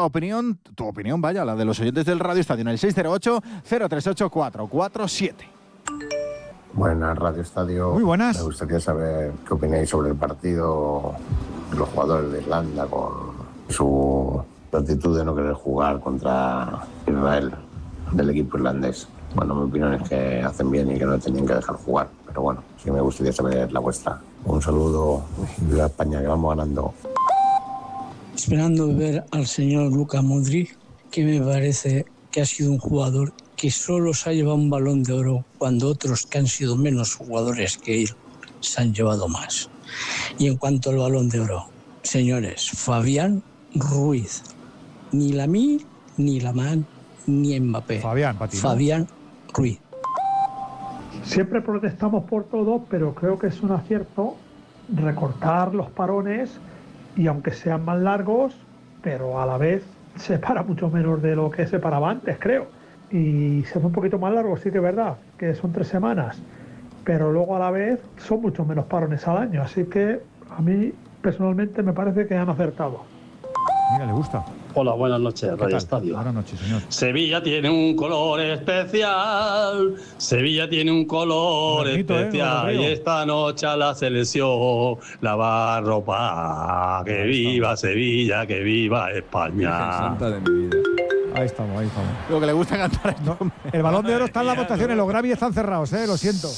opinión, tu opinión, vaya, la de los oyentes del Radio Estadio, en el 608-038-447. Buenas, Radio Estadio. Muy buenas. Me gustaría saber qué opináis sobre el partido de los jugadores de Irlanda con su actitud de no querer jugar contra Israel, del equipo irlandés. Bueno, mi opinión es que hacen bien y que no tenían que dejar jugar, pero bueno, sí me gustaría saber la vuestra. Un saludo, viva España, que vamos ganando. Esperando ver al señor Luka Modric, que me parece que ha sido un jugador que solo se ha llevado un Balón de Oro cuando otros que han sido menos jugadores que él se han llevado más. Y en cuanto al Balón de Oro, señores, Fabián Ruiz, ni Lamine, ni Lamán, ni Mbappé. Fabián, para ti, ¿no? Fabián Ruiz. Siempre protestamos por todo, pero creo que es un acierto recortar los parones y aunque sean más largos, pero a la vez se para mucho menos de lo que se paraba antes, creo. Y se hace un poquito más largo, sí que es verdad, que son 3 semanas, pero luego a la vez son mucho menos parones al año, así que a mí personalmente me parece que han acertado. Mira, le gusta. Hola, buenas noches, Radio Estadio. Buenas noches, señor. Sevilla tiene un color especial, Sevilla tiene un color bonito, especial, y esta noche a la selección la va a arropar. Que viva Sevilla, que viva España. Santa de mi vida. Ahí estamos. Lo que le gusta cantar es no, el Balón de Oro está en las votaciones, los Grammy están cerrados, lo siento.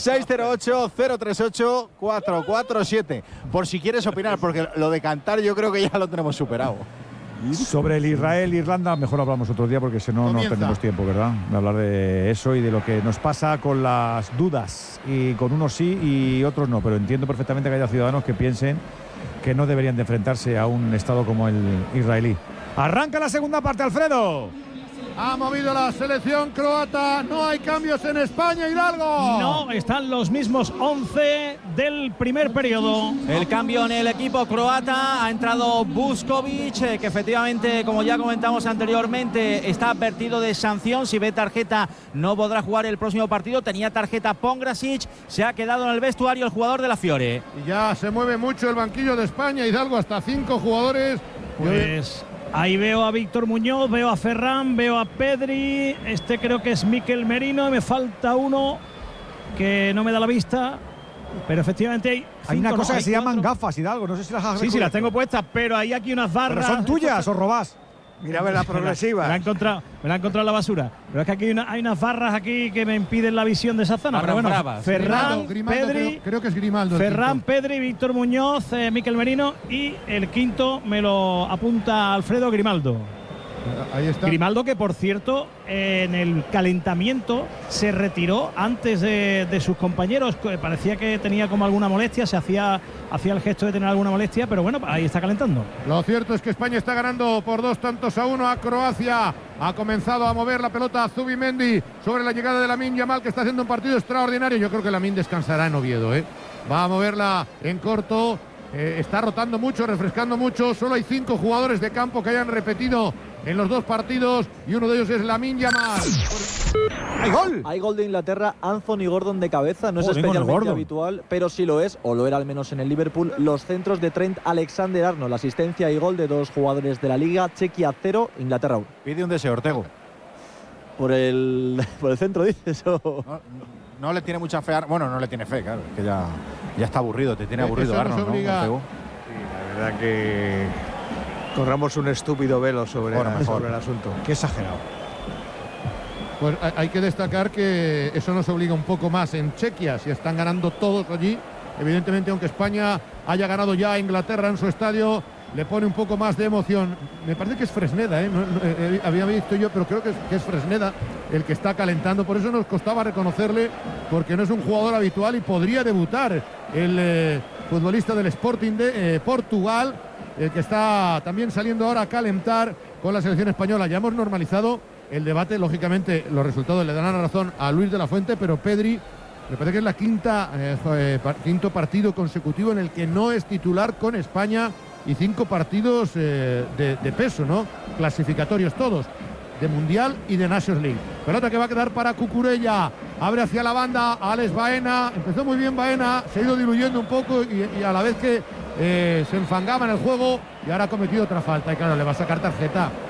608-038-447. Por si quieres opinar, porque lo de cantar yo creo que ya lo tenemos superado. Sobre el Israel-Irlanda, mejor hablamos otro día porque si no, no tenemos tiempo, ¿verdad? De hablar de eso y de lo que nos pasa con las dudas. Y con unos sí y otros no. Pero entiendo perfectamente que haya ciudadanos que piensen que no deberían de enfrentarse a un estado como el israelí. Arranca la segunda parte, Alfredo. Ha movido la selección croata, no hay cambios en España, Hidalgo. No, están los mismos 11 del primer periodo. El cambio en el equipo croata, ha entrado Vuskovic, que efectivamente, como ya comentamos anteriormente, está advertido de sanción. Si ve tarjeta no podrá jugar el próximo partido. Tenía tarjeta Pongrasic, se ha quedado en el vestuario el jugador de la Fiore. Y ya se mueve mucho el banquillo de España, Hidalgo, hasta 5 jugadores. Pues ahí veo a Víctor Muñoz, veo a Ferran, veo a Pedri, creo que es Mikel Merino, y me falta uno que no me da la vista, pero efectivamente hay una cosa que se llaman gafas, Hidalgo, no sé si las has Sí, las tengo puestas, pero hay aquí unas barras. ¿Pero son tuyas o robás? Mira a ver la progresiva. Me la he encontrado en la basura. Pero es que aquí hay unas barras aquí que me impiden la visión de esa zona. Pero bueno, Ferran, Pedri, creo que es Grimaldo. Ferran, Pedri, Víctor Muñoz, Mikel Merino, y el quinto me lo apunta Alfredo Grimaldo. Ahí está. Grimaldo, que por cierto en el calentamiento se retiró antes de sus compañeros. Parecía que tenía como alguna molestia, hacía el gesto de tener alguna molestia, pero bueno, ahí está calentando. Lo cierto es que España está ganando por 2-1 a Croacia. Ha comenzado a mover la pelota a Zubimendi sobre la llegada de Lamine Yamal, que está haciendo un partido extraordinario. Yo creo que Lamine descansará en Oviedo, Va a moverla en corto. Está rotando mucho, refrescando mucho. Solo hay 5 jugadores de campo que hayan repetido en los 2 partidos y uno de ellos es Lamine Yamal. ¡Hay gol! Hay gol de Inglaterra, Anthony Gordon de cabeza. No es especialmente habitual, pero sí lo es, o lo era al menos en el Liverpool. Los centros de Trent Alexander-Arnold, asistencia y gol de 2 jugadores de la Liga. Chequia 0, Inglaterra 1. Pide un deseo, Ortego. Por el centro, dices. No le tiene mucha fe. Bueno, no le tiene fe, claro. Es que ya está aburrido, te tiene aburrido Arnold, ¿no? Sí, la verdad que corramos un estúpido velo sobre el asunto. Qué exagerado. Pues hay que destacar que eso nos obliga un poco más en Chequia, si están ganando todos allí. Evidentemente, aunque España haya ganado ya a Inglaterra en su estadio, le pone un poco más de emoción. Me parece que es Fresneda, había visto yo, pero creo que es Fresneda el que está calentando. Por eso nos costaba reconocerle, porque no es un jugador habitual y podría debutar el futbolista del Sporting de Portugal, el que está también saliendo ahora a calentar con la selección española. Ya hemos normalizado el debate, lógicamente los resultados le dan la razón a Luis de la Fuente, pero Pedri me parece que es la quinto partido consecutivo en el que no es titular con España, y 5 partidos de peso, ¿no? Clasificatorios todos, de Mundial y de Nations League. Pelota que va a quedar para Cucurella, abre hacia la banda Alex Baena, empezó muy bien Baena, se ha ido diluyendo un poco y a la vez que se enfangaba en el juego, y ahora ha cometido otra falta, y claro, le va a sacar tarjeta.